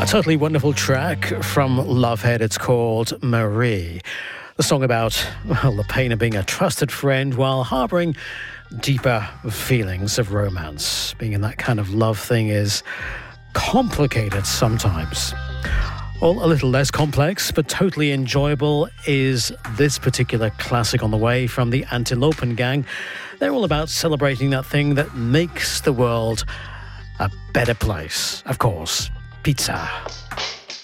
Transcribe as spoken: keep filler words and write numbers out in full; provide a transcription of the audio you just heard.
A totally wonderful track from Lovehead. It's called Marie. The song about, well, the pain of being a trusted friend while harbouring deeper feelings of romance. Being in that kind of love thing is complicated sometimes. All a little less complex, but totally enjoyable is this particular classic on the way from the Antilopen Gang. They're all about celebrating that thing that makes the world a better place. Of course, pizza.